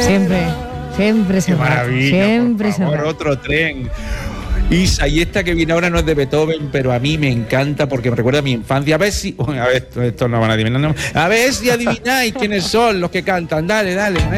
Siempre se Qué maravilla, siempre por favor, se otro tren. Isa, y esta que viene ahora no es de Beethoven, pero a mí me encanta porque me recuerda a mi infancia. A ver si... A ver, esto no van a adivinar. No. A ver si adivináis quiénes son los que cantan. Dale, dale.